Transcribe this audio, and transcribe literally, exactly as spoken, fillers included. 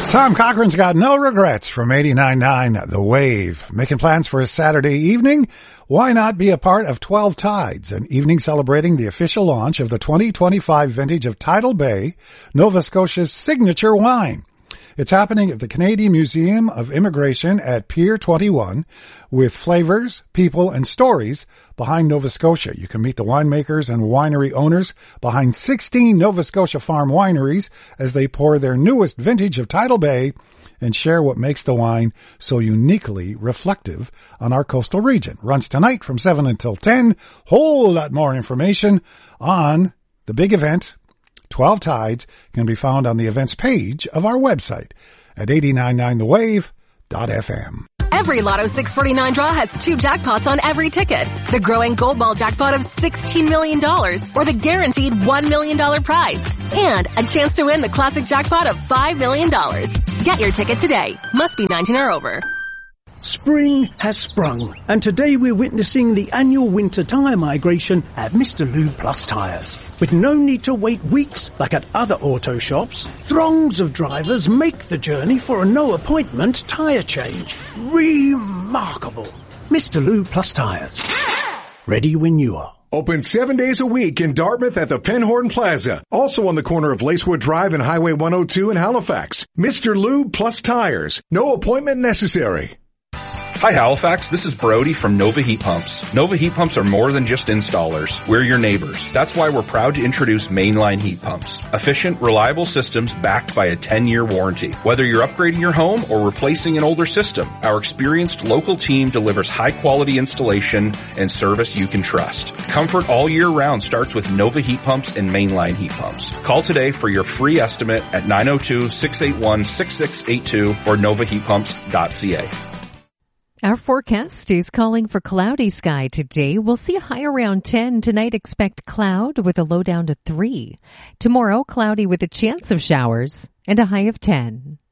Tom Cochran's got no regrets from eighty-nine point nine The Wave. Making plans for a Saturday evening? Why not be a part of twelve Tides, an evening celebrating the official launch of the twenty twenty-five vintage of Tidal Bay, Nova Scotia's signature wine. It's happening at the Canadian Museum of Immigration at Pier twenty-one with flavors, people, and stories behind Nova Scotia. You can meet the winemakers and winery owners behind sixteen Nova Scotia farm wineries as they pour their newest vintage of Tidal Bay and share what makes the wine so uniquely reflective on our coastal region. Runs tonight from seven until ten. Whole lot more information on the big event, twelve Tides, can be found on the events page of our website at eight nine nine the wave dot f m. Every Lotto six forty-nine draw has two jackpots on every ticket. The growing Gold Ball jackpot of sixteen million dollars or the guaranteed one million dollars prize. And a chance to win the classic jackpot of five million dollars. Get your ticket today. Must be nineteen or over. Spring has sprung, and today we're witnessing the annual winter tyre migration at Mister Lube Plus Tyres. With no need to wait weeks like at other auto shops, throngs of drivers make the journey for a no-appointment tyre change. Remarkable. Mister Lube Plus Tyres. Ready when you are. Open seven days a week in Dartmouth at the Penhorn Plaza. Also on the corner of Lacewood Drive and Highway one oh two in Halifax. Mister Lube Plus Tires. No appointment necessary. Hi Halifax, this is Brody from Nova Heat Pumps. Nova Heat Pumps are more than just installers. We're your neighbors. That's why we're proud to introduce Mainline Heat Pumps. Efficient, reliable systems backed by a ten-year warranty. Whether you're upgrading your home or replacing an older system, our experienced local team delivers high-quality installation and service you can trust. Comfort all year round starts with Nova Heat Pumps and Mainline Heat Pumps. Call today for your free estimate at nine oh two, six eight one, six six eight two or nova heat pumps dot c a. Our forecast is calling for cloudy sky today. We'll see a high around ten. Tonight, expect cloud with a low down to three. Tomorrow, cloudy with a chance of showers and a high of ten.